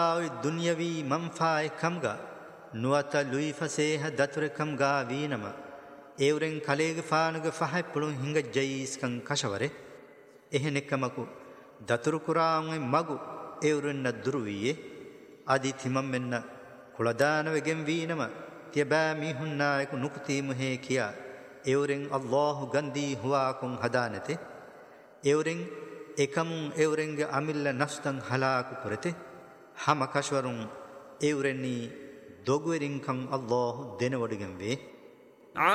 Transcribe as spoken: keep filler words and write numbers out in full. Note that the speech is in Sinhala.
ದುನ್ಯವಿ ಮಂಫಾಯ್ ಕಮ್ಗ ನುವತ ಲುಯಿ ಫಸೇಹ ದತುರೆ ಕಮ್ಗ ವೀನಮ ඒවරෙන් කලේග ෆානුග ෆහයි පුළුන් හිංග ජයිස්කං කශවරෙ එහෙනෙක්කමකු දතුරු කුරාන්වෙන් මගු ඒවරෙන්න දුරුවීයේ අදි තිමම් මෙන්න කුලදානවගෙන් වීනම තියබෑ මිහුන්නායකු නුකුතීමුහේ කියා ඒවරෙන් අල්ලාහු ගන්දී හුවාකුන් හදානතේ ඒවරෙන් එකමුන් ඒවරෙන්ගේ අමිල්ල නස්තන් හලාකු කරතේ හම කශවරුන් ඒවරෙන්නී දොගුවරින්කං අල්ලාහු දෙනවඩගෙන් වේ